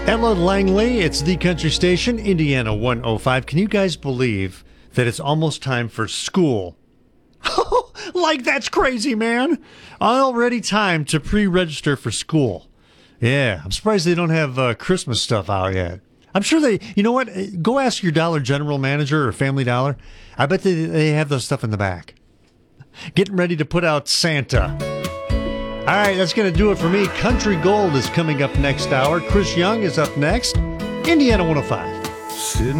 Ella Langley, it's the country station, Indiana 105. Can you guys believe that it's almost time for school? Like, that's crazy, man. Already time to pre-register for school. Yeah, I'm surprised they don't have Christmas stuff out yet. I'm sure they, you know what? Go ask your Dollar General manager or Family Dollar. I bet they have those stuff in the back. Getting ready to put out Santa. All right, that's going to do it for me. Country Gold is coming up next hour. Chris Young is up next. Indiana 105. Sitting